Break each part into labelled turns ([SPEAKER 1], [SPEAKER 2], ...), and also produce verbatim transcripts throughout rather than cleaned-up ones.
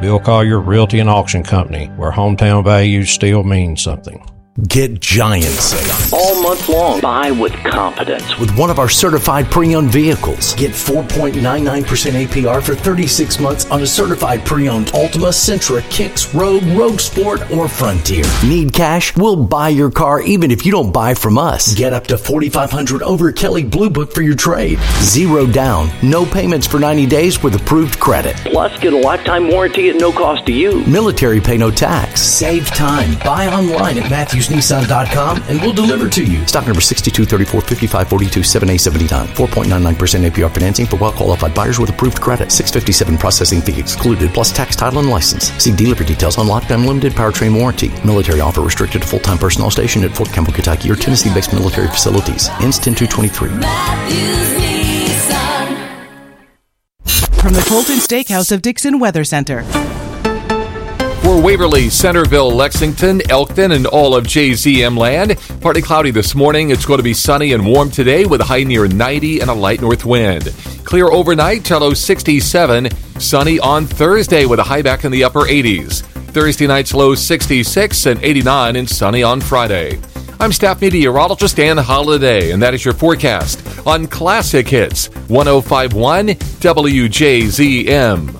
[SPEAKER 1] Bill Collier Realty and Auction Company, where hometown values still mean something.
[SPEAKER 2] Get giant sales
[SPEAKER 3] all month long. Buy with confidence
[SPEAKER 2] with one of our certified pre-owned vehicles. Get four point nine nine percent A P R for thirty-six months on a certified pre-owned Altima, Sentra, Kicks, Rogue, Rogue Sport, or Frontier. Need cash? We'll buy your car even if you don't buy from us. Get up to forty-five hundred dollars over Kelley Blue Book for your trade. Zero down, no payments for ninety days with approved credit.
[SPEAKER 3] Plus, get a lifetime warranty at no cost to you.
[SPEAKER 2] Military pay no tax. Save time. Buy online at Matthews Nissan dot com and we'll deliver to you. Stock number sixty-two thirty-four fifty-five forty-two seven A seventy-nine. four point nine nine percent A P R financing for well-qualified buyers with approved credit. six hundred fifty-seven processing fee excluded, plus tax, title, and license. See dealer for details on lifetime limited powertrain warranty. Military offer restricted to full-time personnel stationed at Fort Campbell, Kentucky or Tennessee-based military facilities. Ends ten two twenty-three.
[SPEAKER 4] From the Colton Steakhouse of Dixon Weather Center.
[SPEAKER 5] For Waverly, Centerville, Lexington, Elkton, and all of J Z M land, partly cloudy this morning. It's going to be sunny and warm today with a high near ninety and a light north wind. Clear overnight, low sixty-seven. Sunny on Thursday with a high back in the upper eighties. Thursday night's low sixty-six and eighty-nine, and sunny on Friday. I'm staff meteorologist Dan Holiday, and that is your forecast on Classic Hits one oh five point one W J Z M.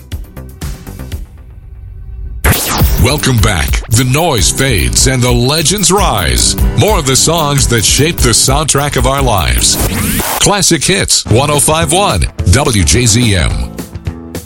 [SPEAKER 6] Welcome back. The noise fades and the legends rise. More of the songs that shape the soundtrack of our lives. Classic Hits one oh five point one W J Z M.